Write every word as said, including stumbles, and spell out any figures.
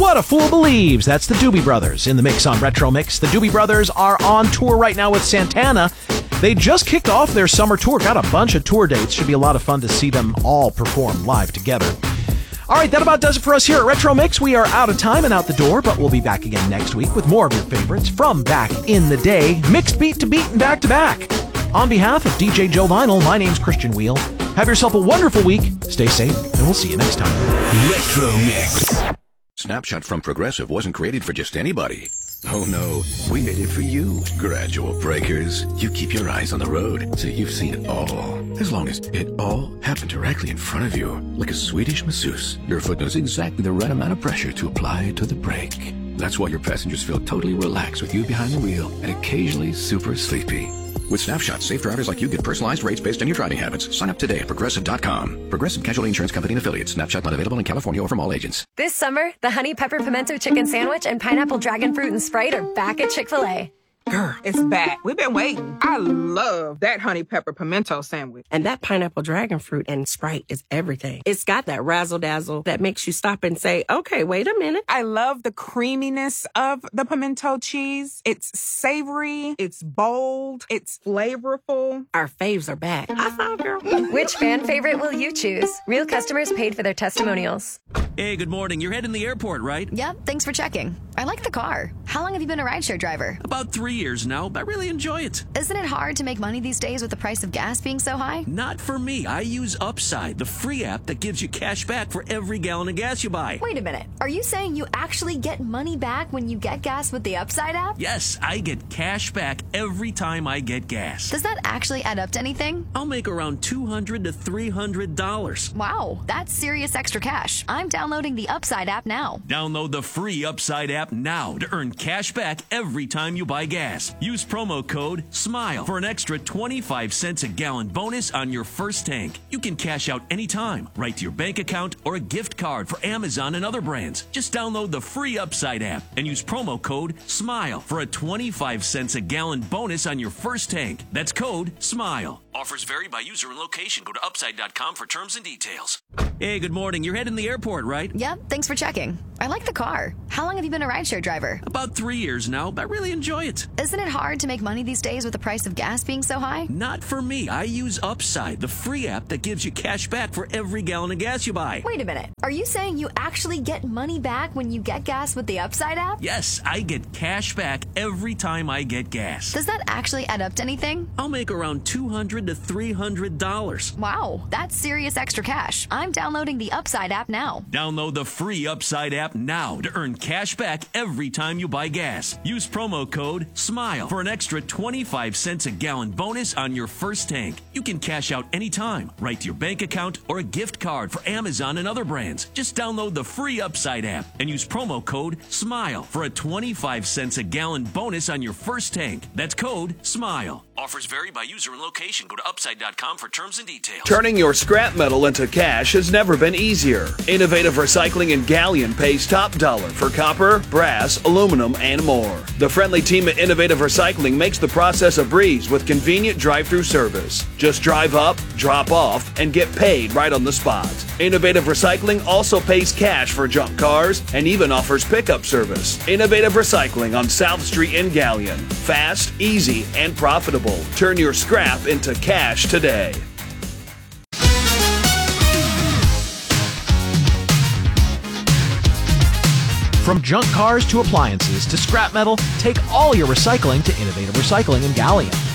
What a Fool Believes. That's the Doobie Brothers in the mix on Retro Mix. The Doobie Brothers are on tour right now with Santana. They just kicked off their summer tour. Got a bunch of tour dates. Should be a lot of fun to see them all perform live together. All right, that about does it for us here at Retro Mix. We are out of time and out the door, but we'll be back again next week with more of your favorites from back in the day, mixed beat to beat and back to back. On behalf of D J Joe Vinyl, my name's Christian Wheel. Have yourself a wonderful week. Stay safe, and we'll see you next time. Retro Mix. Snapshot from Progressive wasn't created for just anybody. Oh no, we made it for you. Gradual breakers. You keep your eyes on the road, so you've seen it all. As long as it all happened directly in front of you, like a Swedish masseuse, your foot knows exactly the right amount of pressure to apply to the brake. That's why your passengers feel totally relaxed with you behind the wheel and occasionally super sleepy. With Snapshot, safe drivers like you get personalized rates based on your driving habits. Sign up today at Progressive dot com. Progressive Casualty Insurance Company and Affiliates. Snapshot not available in California or from all agents. This summer, the Honey Pepper Pimento Chicken Sandwich and Pineapple Dragon Fruit and Sprite are back at Chick-fil-A. Girl, it's back. We've been waiting. I love that honey pepper pimento sandwich. And that pineapple dragon fruit and Sprite is everything. It's got that razzle-dazzle that makes you stop and say, okay, wait a minute. I love the creaminess of the pimento cheese. It's savory. It's bold. It's flavorful. Our faves are back. I thought, girl. Which fan favorite will you choose? Real customers paid for their testimonials. Hey, good morning. You're heading to the airport, right? Yep, thanks for checking. I like the car. How long have you been a rideshare driver? About three years now, but I really enjoy it. Isn't it hard to make money these days with the price of gas being so high? Not for me. I use Upside, the free app that gives you cash back for every gallon of gas you buy. Wait a minute. Are you saying you actually get money back when you get gas with the Upside app? Yes, I get cash back every time I get gas. Does that actually add up to anything? I'll make around two hundred to three hundred dollars. Wow, that's serious extra cash. I'm downloading the Upside app now. Download the free Upside app now to earn cash back every time you buy gas. Use promo code SMILE for an extra twenty-five cents a gallon bonus on your first tank. You can cash out anytime, right to your bank account or a gift card for Amazon and other brands. Just download the free Upside app and use promo code SMILE for a twenty-five cents a gallon bonus on your first tank. That's code SMILE. Offers vary by user and location. Go to upside dot com for terms and details. Hey, good morning. You're heading to the airport, right? Yep, thanks for checking. I like the car. How long have you been a rideshare driver? About three years now, but I really enjoy it. Isn't it hard to make money these days with the price of gas being so high? Not for me. I use Upside, the free app that gives you cash back for every gallon of gas you buy. Wait a minute. Are you saying you actually get money back when you get gas with the Upside app? Yes, I get cash back every time I get gas. Does that actually add up to anything? I'll make around two hundred to three hundred dollars. Wow, that's serious extra cash. I'm downloading the Upside app now. Download the free Upside app now to earn cash back every time you buy gas. Use promo code SMILE for an extra twenty-five cents a gallon bonus on your first tank. You can cash out anytime, right to your bank account or a gift card for Amazon and other brands. Just download the free Upside app and use promo code SMILE for a twenty-five cents a gallon bonus on your first tank. That's code SMILE. Offers vary by user and location. Go to upside dot com for terms and details. Turning your scrap metal into cash has never been easier. Innovative Recycling in Galleon pays top dollar for copper, brass, aluminum, and more. The friendly team at Innovative Recycling makes the process a breeze with convenient drive-through service. Just drive up, drop off, and get paid right on the spot. Innovative Recycling also pays cash for junk cars and even offers pickup service. Innovative Recycling on South Street in Galleon. Fast, easy, and profitable. Turn your scrap into cash today. From junk cars to appliances to scrap metal, take all your recycling to Innovative Recycling in Galleon.